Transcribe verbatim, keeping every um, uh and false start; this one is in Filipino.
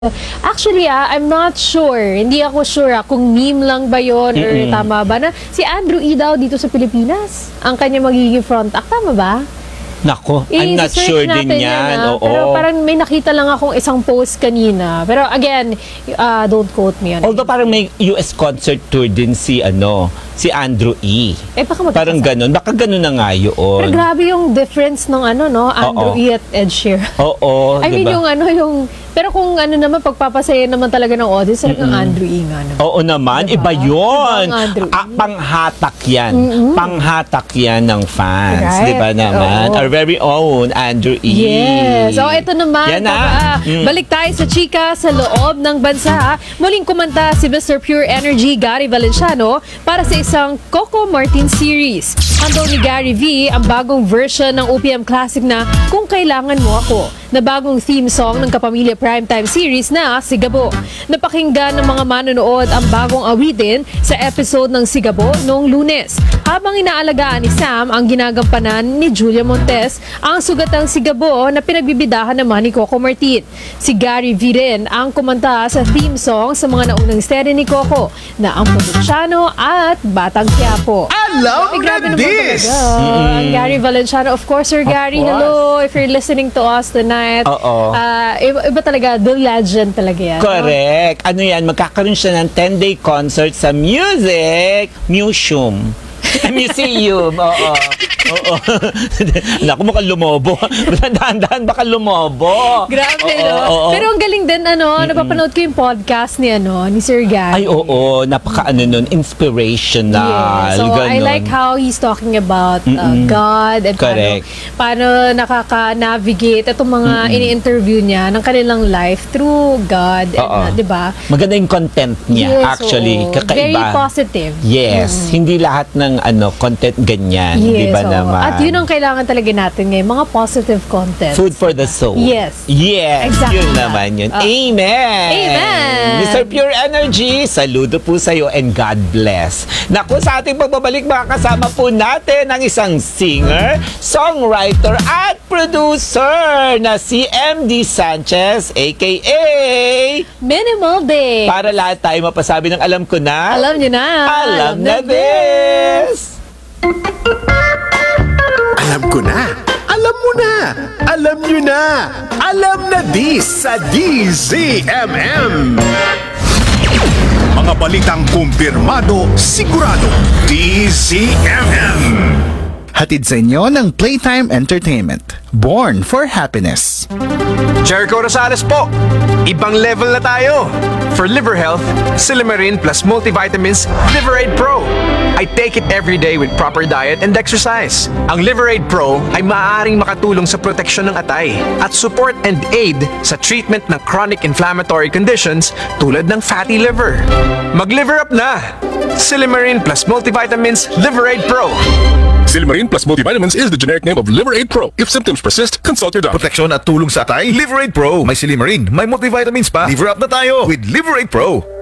Actually, ah, I'm not sure. Hindi ako sure ah, kung meme lang ba yun or Mm-mm. tama ba na si Andrew E. daw dito sa Pilipinas. Ang kanya magiging front act. Tama ba? Nako, I'm not I-search sure din natin yan. ah. Oo. Pero parang may nakita lang akong isang post kanina. Pero again, ah, don't quote me on it. Although parang may U S concert tour din si ano, si Andrew E. Eh, baka magkakasama. Parang ganun. Baka ganun na nga Pero yun. grabe yung difference ng ano, no? Andrew Oo. E. at Ed Sheeran. Oo, I mean, diba? yung ano, yung... Pero kung ano naman, pagpapasaya naman talaga ng audience, talagang Andrew E. nga naman. Oo naman, Diba? iba yun. Iba ang Andrew E. Ah, panghatak yan. Panghatak yan ng fans. Right. Di ba naman? Oo. Our very own Andrew E. Yes. So, ito naman. Yan na. Baba, Mm. Balik tayo sa chika sa loob ng bansa. Muling kumanta si Mister Pure Energy Gary Valenciano para sa isang Coco Martin series. Handog ni Gary V ang bagong version ng O P M Classic na Kung Kailangan Mo Ako, na bagong theme song ng Kapamilya Primetime series na Sigabo. Napakinggan ng mga manonood ang bagong awitin sa episode ng Sigabo noong Lunes. Habang inaalagaan ni Sam ang ginagampanan ni Julia Montes, ang sugatang Sigabo na pinagbibidahan naman ni Coco Martin. Si Gary V rin ang kumanta sa theme song sa mga naunang serye ni Coco na Ang Probinsyano at Batang Quiapo. Alam Ay, grabe na naman this! talaga. Ang Gary Valenciano, of course, Sir Gary, course. hello. If you're listening to us tonight, Oo. ah, iba, iba talaga, the legend talaga yan. Correct. Ano yan, magkakaroon siya ng ten-day concert sa Music Museum. Museum, oo. Oo. Naku, mukhang lumobo. Dahan-dahan, baka lumobo. Grabe, Oo, no? oo. Pero ang galing din, ano, napapanood ko yung podcast ni, ano, ni Sir Gary. Ay, oo. Napaka, ano nun, inspirational. Yeah. So, I Ganon. like how he's talking about uh, God and Correct. paano, paano nakaka-navigate itong mga ini-interview niya ng kanilang life through God. And, Oo. uh, di ba? Maganda yung content niya, Yes, actually. oo. Kakaiba. Very positive. Yes. Hindi lahat ng ano content ganyan. Yes, Di ba oo. naman? At yun ang kailangan talaga natin ngayon, mga positive content. Food for the soul. Yes. Yes. Exactly Yun that. naman yun. Ah. Amen. Amen. Mister Pure Energy, saludo po sa iyo and God bless. Naku, sa ating pagbabalik, makakasama po natin ang isang singer, songwriter at producer na si M D Sanchez, aka Minimal Day. para lahat tayo mapasabi ng alam ko na. Alam niyo na. Alam na this! Alam ko na! Alam mo na! Alam nyo na! Alam na this sa D Z M M! Mga balitang kumpirmado, sigurado, D Z M M! Hatid sa inyo ng Playtime Entertainment. Born for Happiness. Jericho Rosales po. Ibang level na tayo. For liver health, Silimarin plus multivitamins Liverade Pro. I take it every day with proper diet and exercise. Ang Liverade Pro ay maaaring makatulong sa proteksyon ng atay at support and aid sa treatment ng chronic inflammatory conditions tulad ng fatty liver. Mag-liver up na! Silimarin plus multivitamins Liverade Pro. Silimarin plus multivitamins is the generic name of Liverade Pro. If symptoms persist, consult your doctor. Proteksyon at tulong sa atay, Liverade Pro. May Silimarin, may multivitamins pa. Liver up na tayo with Liverade Pro.